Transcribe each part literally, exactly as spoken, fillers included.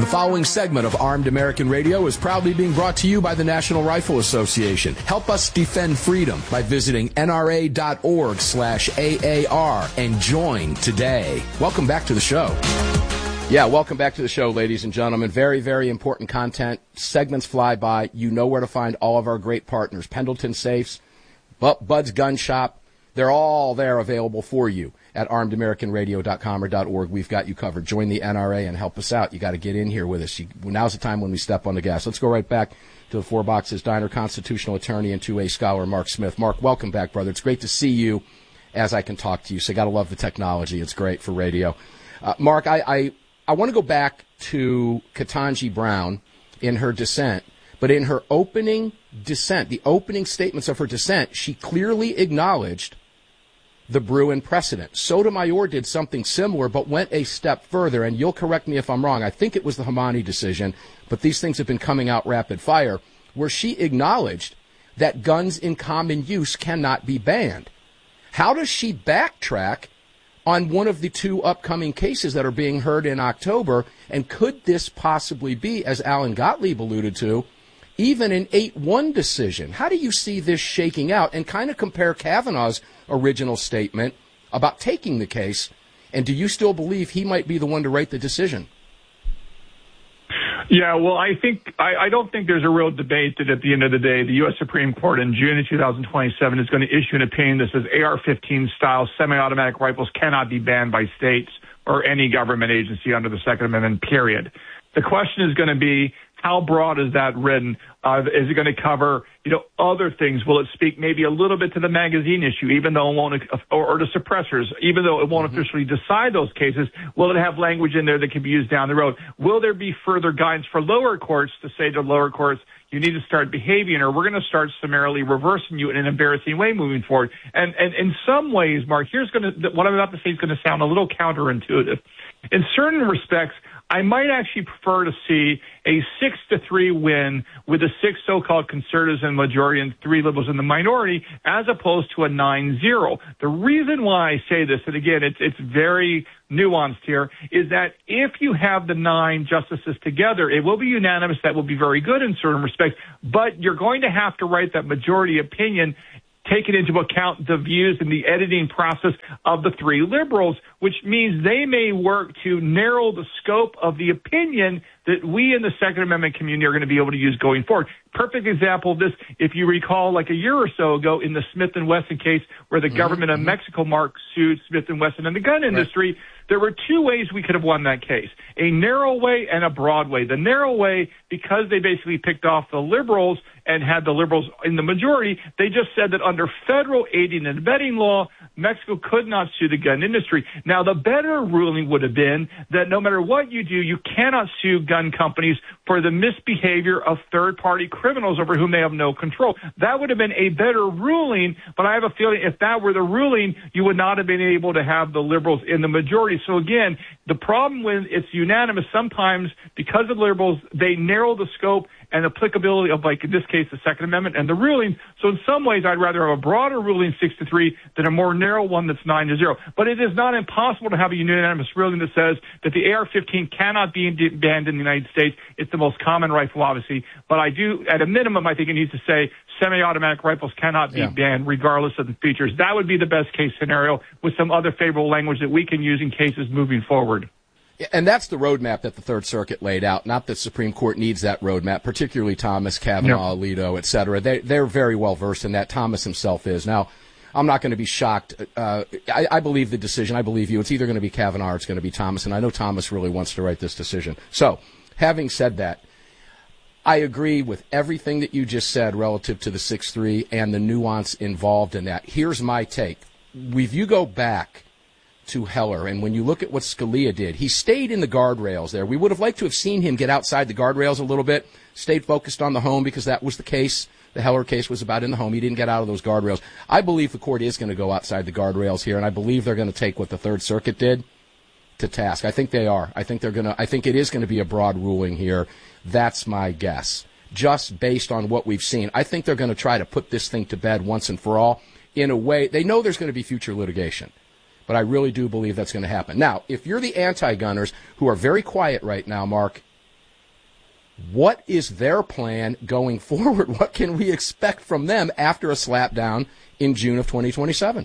The following segment of Armed American Radio is proudly being brought to you by the National Rifle Association. Help us defend freedom by visiting nra.org slash AAR and join today. Welcome back to the show. Yeah, welcome back to the show, ladies and gentlemen. Very, very important content. Segments fly by. You know where to find all of our great partners. Pendleton Safes, Bud's Gun Shop. They're all there available for you at armed american radio dot com or .org. We've got you covered. Join the N R A and help us out. You got to get in here with us. You, now's the time when we step on the gas. Let's go right back to the Four Boxes Diner constitutional attorney and two A scholar, Mark Smith. Mark, welcome back, brother. It's great to see you as I can talk to you. So you got to love the technology. It's great for radio. Uh, Mark, I, I, I want to go back to Ketanji Brown in her dissent. But in her opening dissent, the opening statements of her dissent, she clearly acknowledged the Bruen precedent. Sotomayor did something similar, but went a step further, and you'll correct me if I'm wrong. I think it was the Hamani decision, but these things have been coming out rapid fire, where she acknowledged that guns in common use cannot be banned. How does she backtrack on one of the two upcoming cases that are being heard in October, and could this possibly be, as Alan Gottlieb alluded to, even an eight one decision? How do you see this shaking out, and kind of compare Kavanaugh's original statement about taking the case, and do you still believe he might be the one to write the decision? Yeah, well, I think I, I don't think there's a real debate that at the end of the day, the U S Supreme Court in June of two thousand twenty-seven is going to issue an opinion that says A R fifteen style semi-automatic rifles cannot be banned by states or any government agency under the Second Amendment, period. The question is going to be, how broad is that written? Uh, is it going to cover, you know, other things? Will it speak maybe a little bit to the magazine issue, even though it won't, or, or to suppressors, even though it won't mm-hmm. officially decide those cases? Will it have language in there that can be used down the road? Will there be further guidance for lower courts to say to lower courts, you need to start behaving, or we're going to start summarily reversing you in an embarrassing way moving forward? And, and in some ways, Mark, here's going to, what I'm about to say is going to sound a little counterintuitive. In certain respects, I might actually prefer to see a six to three win with the six so-called conservatives in the majority and three liberals in the minority, as opposed to a nine zero. The reason why I say this, and again, it's it's very nuanced here, is that if you have the nine justices together, it will be unanimous. That will be very good in certain respects, but you're going to have to write that majority opinion, taking into account the views and the editing process of the three liberals, which means they may work to narrow the scope of the opinion that we in the Second Amendment community are going to be able to use going forward. Perfect example of this, if you recall, like a year or so ago in the Smith and Wesson case, where the mm-hmm. government of Mexico, Mark, sued Smith and Wesson and the gun industry, right. There were two ways we could have won that case, a narrow way and a broad way. The narrow way, because they basically picked off the liberals and had the liberals in the majority, they just said that under federal aiding and abetting law, Mexico could not sue the gun industry. Now, the better ruling would have been that no matter what you do, you cannot sue gun companies for the misbehavior of third-party criminals over whom they have no control. That would have been a better ruling, but I have a feeling if that were the ruling, you would not have been able to have the liberals in the majority. So again, the problem when it's unanimous, sometimes because of liberals, they narrow the scope and applicability of, like in this case, the Second Amendment and the ruling. So in some ways, I'd rather have a broader ruling six to three than a more narrow one that's nine to zero. But it is not impossible to have a unanimous ruling that says that the A R fifteen cannot be banned in the United States. It's the most common rifle, obviously. But I do, at a minimum, I think it needs to say semi-automatic rifles cannot be yeah. banned regardless of the features. That would be the best case scenario with some other favorable language that we can use in cases moving forward. And that's the roadmap that the Third Circuit laid out. Not that the Supreme Court needs that roadmap, particularly Thomas, Kavanaugh, no. Alito, et cetera. They, they're very well versed in that. Thomas himself is. Now, I'm not going to be shocked. Uh, I, I believe the decision. I believe you. It's either going to be Kavanaugh or it's going to be Thomas, and I know Thomas really wants to write this decision. So, having said that, I agree with everything that you just said relative to the six three and the nuance involved in that. Here's my take. If you go back to Heller, and when you look at what Scalia did, he stayed in the guardrails there. We would have liked to have seen him get outside the guardrails a little bit, stayed focused on the home because that was the case. The Heller case was about in the home. He didn't get out of those guardrails. I believe the court is going to go outside the guardrails here, and I believe they're going to take what the Third Circuit did to task. I think they are. I think they're going to. I think it is going to be a broad ruling here. That's my guess, just based on what we've seen. I think they're going to try to put this thing to bed once and for all in a way. They know there's going to be future litigation, but I really do believe that's going to happen. Now, if you're the anti-gunners who are very quiet right now, Mark, What is their plan going forward? What can we expect from them after a slapdown in June of twenty twenty-seven?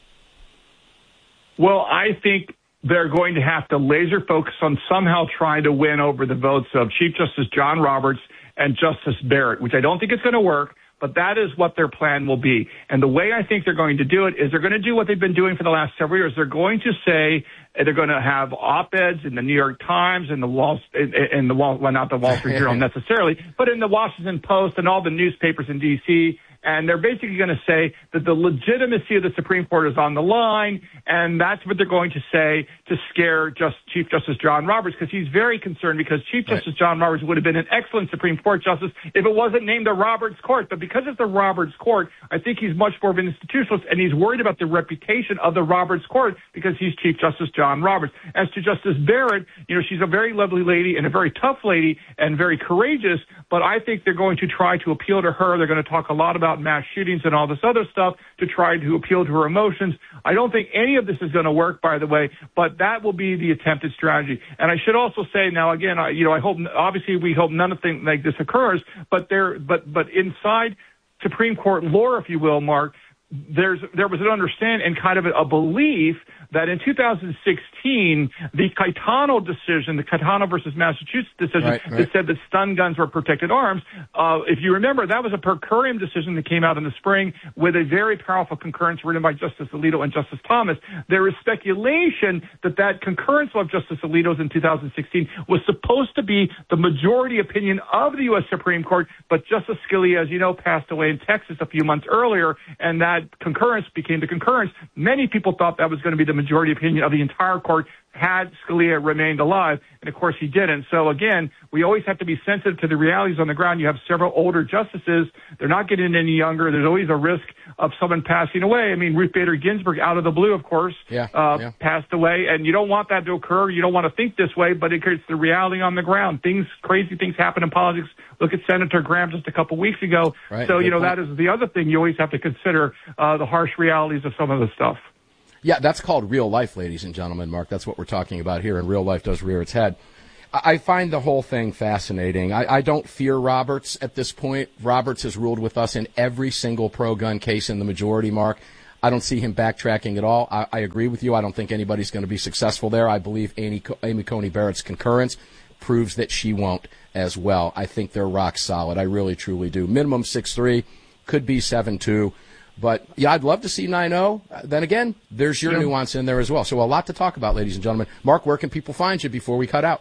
Well, I think they're going to have to laser focus on somehow trying to win over the votes of Chief Justice John Roberts and Justice Barrett, which I don't think is going to work, but that is what their plan will be. And the way I think they're going to do it is they're going to do what they've been doing for the last several years. They're going to say, they're going to have op-eds in the New York Times and the Wall, in, in the Wall, well, not the Wall Street Journal necessarily, but in the Washington Post and all the newspapers in D C, and they're basically going to say that the legitimacy of the Supreme Court is on the line, and that's what they're going to say to scare just Chief Justice John Roberts, because he's very concerned, because Chief Justice right. John Roberts would have been an excellent Supreme Court justice if it wasn't named the Roberts Court. But because it's the Roberts Court, I think he's much more of an institutionalist, and he's worried about the reputation of the Roberts Court because he's Chief Justice John Roberts. As to Justice Barrett, you know, she's a very lovely lady and a very tough lady and very courageous, but I think they're going to try to appeal to her. They're going to talk a lot about mass shootings and all this other stuff to try to appeal to her emotions. I don't think any of this is going to work, by the way, but that will be the attempted strategy. And I should also say now, again, I, you know, I hope, obviously we hope none of things like this occurs, but there, but, but inside Supreme Court lore, if you will, Mark, there's, there was an understanding and kind of a, a belief that in two thousand sixteen, the Caetano decision, the Caetano versus Massachusetts decision, right, right. that said that stun guns were protected arms, uh, if you remember, that was a per curiam decision that came out in the spring with a very powerful concurrence written by Justice Alito and Justice Thomas. There is speculation that that concurrence of Justice Alito's in two thousand sixteen was supposed to be the majority opinion of the U S Supreme Court, but Justice Scalia, as you know, passed away in Texas a few months earlier, and that concurrence became the concurrence. Many people thought that was going to be the majority opinion of the entire court had Scalia remained alive, and of course he didn't. So again, we always have to be sensitive to the realities on the ground. You have several older justices. They're not getting any younger. There's always a risk of someone passing away. I mean, Ruth Bader Ginsburg, out of the blue, of course, yeah, uh, yeah. passed away, and you don't want that to occur. You don't want to think this way, but it's the reality on the ground. Things, crazy things happen in politics. Look at Senator Graham just a couple weeks ago. Right, so, you know, point. That is the other thing you always have to consider, uh, the harsh realities of some of the stuff. Yeah, that's called real life, ladies and gentlemen, Mark. That's what we're talking about here, and real life does rear its head. I find the whole thing fascinating. I, I don't fear Roberts at this point. Roberts has ruled with us in every single pro-gun case in the majority, Mark. I don't see him backtracking at all. I, I agree with you. I don't think anybody's going to be successful there. I believe Amy, Amy Coney Barrett's concurrence proves that she won't as well. I think they're rock solid. I really, truly do. Minimum six three, could be seven two. But, yeah, I'd love to see nine oh. Then again, there's your yeah. nuance in there as well. So a lot to talk about, ladies and gentlemen. Mark, where can people find you before we cut out?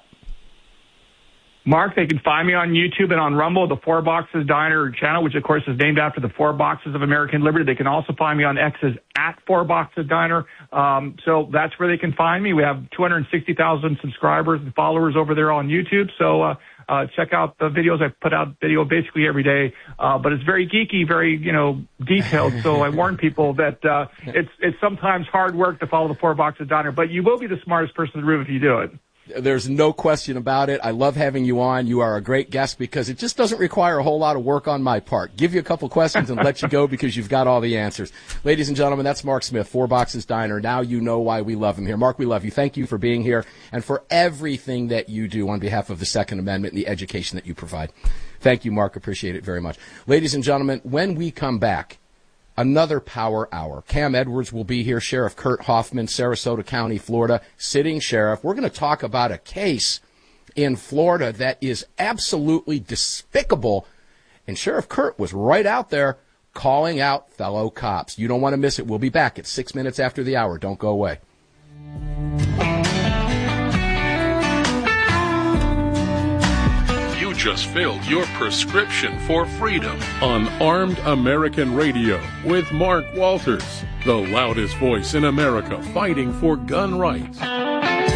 Mark, they can find me on YouTube and on Rumble, the Four Boxes Diner channel, which, of course, is named after the Four Boxes of American Liberty. They can also find me on X's at Four Boxes Diner. Um, so that's where they can find me. We have two hundred sixty thousand subscribers and followers over there on YouTube. So, uh, Uh, check out the videos. I put out video basically every day, uh, but it's very geeky, very, you know, detailed. So I warn people that uh, it's it's sometimes hard work to follow the Four Boxes Diner, but you will be the smartest person in the room if you do it. There's no question about it. I love having you on. You are a great guest because it just doesn't require a whole lot of work on my part. Give you a couple questions and let you go because you've got all the answers. Ladies and gentlemen, that's Mark Smith, Four Boxes Diner. Now you know why we love him here. Mark, we love you. Thank you for being here and for everything that you do on behalf of the Second Amendment and the education that you provide. Thank you, Mark. Appreciate it very much. Ladies and gentlemen, when we come back, another power hour. Cam Edwards will be here, Sheriff Kurt Hoffman, Sarasota County, Florida, sitting sheriff. We're going to talk about a case in Florida that is absolutely despicable, and Sheriff Kurt was right out there calling out fellow cops. You don't want to miss it. We'll be back at six minutes after the hour. Don't go away. Just filled your prescription for freedom on Armed American Radio with Mark Walters, the loudest voice in America fighting for gun rights.